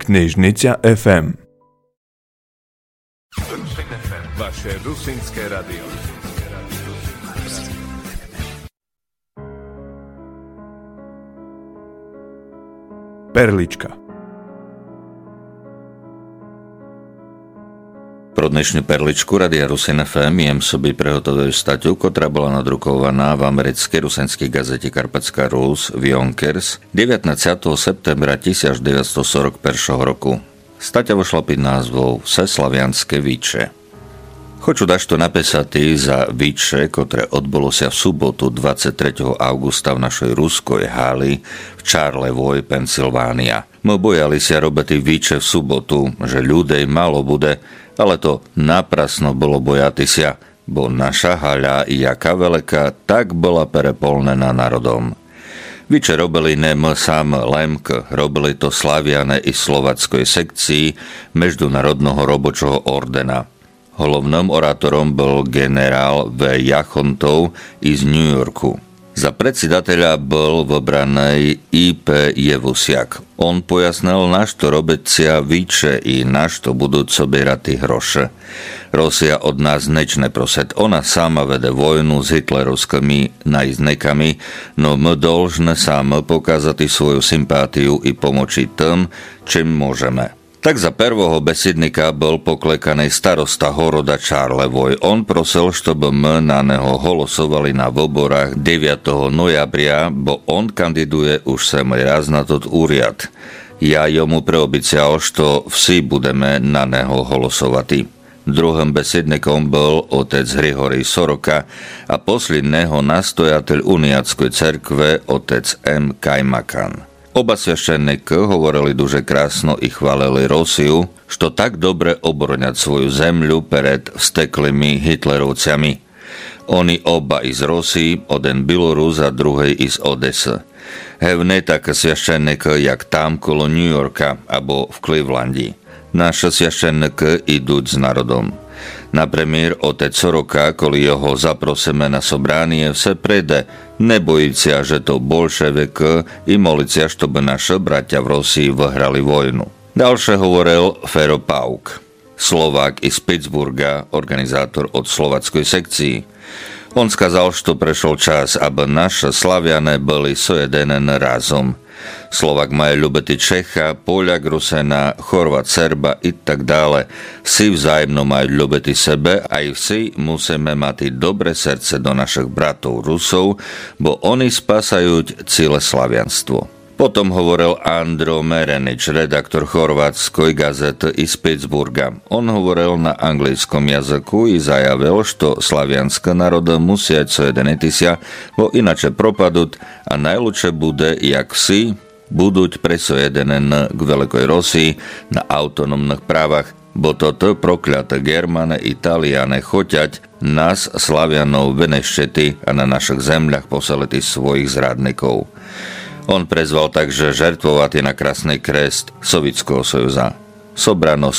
Knižnica FM. Vaše rusínske rádio. Perlička. Pro dnešnú perličku Radia Rusin FM jem собі приготовив статтю, котра була надрукованá v americkej rusenskej gazete Karpatská Rus v Yonkers 19. septembra 1941 roku. Стаття вийшла під назвou Всеславянське віче. Хочу дашто написати за віче, котре odboloся v subotu 23. augusta v našej ruskoj hali v Charlevoj, Pensylvánia. My bojali sa robiť vіче v subotu, že ľudej malo bude, ale to naprasno bolo bojatися, bo naša haľa, jaká veľká, tak bola perepolnená národom. Viče robili ne my sám Lemk, robili to Slaviane i slovackoj sekcii Međunarodného robočoho ordena. Hlavným orátorom bol generál V. Jachontov iz New Yorku. Za predsedateľa bol vybraný I.P. Jevusiak. On pojasnil, na što robicia viče i na što budú sobierati hroše. Rosia od nás nečne proset. Ona sama vede vojnu s hitlerovskými najznekami, no my dolžne same pokazati svoju sympátiu i pomoći tým, čím môžeme. Tak za prvého besednika bol poklekaný starosta horoda Charlevoj. On prosil, чтобы my na neho holosovali na voborách 9. nojabria, bo on kandiduje už sem raz na tot úriad. Ja jomu preobicial, što vsi budeme na neho holosovati. Druhým besednikom bol otec Hrihory Soroka a posledného nastojateľ Uniatskoj cerkve otec M. Kajmakan. Oba sveštenníky hovorili duže krásno i chválili Rosiu, što tak dobre obrňať svoju zemľu pred vsteklými Hitlerovcami. Oni oba iz Rosii, один Білорус a druhý iz Odesy. Hevne také sveštenníky, jak tam kolo New Yorka, abo v Clevelandi. Naše sveštenníky idú s národom. Napríklad otec Soroka, koli jeho zaprosíme na sobránie, vse prede, nebojícia, že to bolševik i molicia, чтобы naše bratia v Rosii vyhrali vojnu. Ďalšie hovoril Fero Pauk, Slovák iz Pittsburgha, organizátor od slovackoj sekcii. On skazal, što prešol čas, aby naše Slaviane boli sojedenen razom. Slovak má ľubiti Čecha, Poľak Rusena, Chorvat Serba i tak dále. Vsi vzájemno majú ľubiti sebe a i vsi musíme mať dobre srdce do našich bratov Rusov, bo oni spasajú celé slavianstvo. Potom hovoril Andro Merenič, redaktor chorvátskoj gazety iz Pittsburgha. On hovoril na anglickom jazyku i zajavil, što slavianské národy musia sojediniti sa, bo inače propadуть, a najlepšie bude, jak vsi budуть presojedené k Veľkej Rosii na autonómnych právach, bo toto prokľaté Germane i Taliane choťať nás, Slavianov, vyneštěti a na našich zemľach poseliti svojich zradníkov. On prezval takže žertvovať na Krasný krest Sovětského sojuza. Sobrano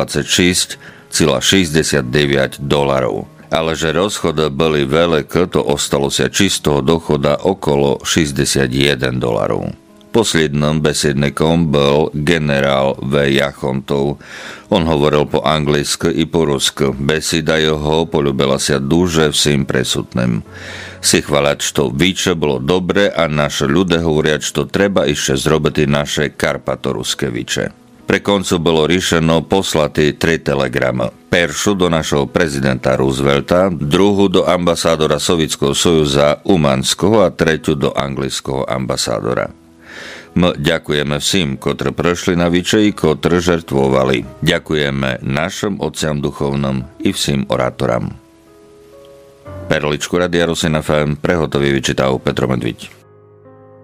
$126,69. Ale že rozchody boli veľké, to ostalo sa čistého dochoda okolo $61. Posledným besednikom bol generál V. Jachontov. On hovoril po anglicky i po rusky. Beseda jeho poľúbila sa duže vsím presutným. Si chváľať, što víče bolo dobre a naše ľudia hovoriať, što treba ešte zrobiť naše karpatoruské víče. Pre koncu bolo riešeno poslati 3 telegramy. Peršu do našeho prezidenta Roosevelta, druhú do ambasádora Sovětského sojuza Umanského a tretiu do anglického ambasádora. My ďakujeme všim, ktorí prešli na víče i ktorí žertvovali. Ďakujeme našim otcom duchovným i všim orátoram. Perličku Radia Rusin FM prehotový vyčítal Petro Medviť.